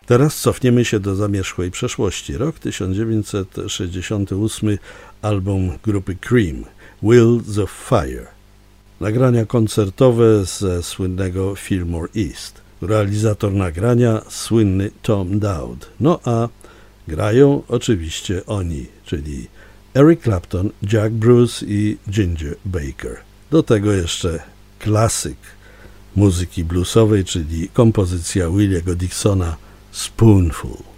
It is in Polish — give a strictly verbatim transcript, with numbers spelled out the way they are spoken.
Teraz cofniemy się do zamierzchłej przeszłości. Rok tysiąc dziewięćset sześćdziesiąty ósmy, album grupy Cream, Wheels of Fire. Nagrania koncertowe ze słynnego Fillmore East. Realizator nagrania słynny Tom Dowd. No a grają oczywiście oni, czyli Eric Clapton, Jack Bruce i Ginger Baker. Do tego jeszcze klasyk muzyki bluesowej, czyli kompozycja Williego Dixona Spoonful.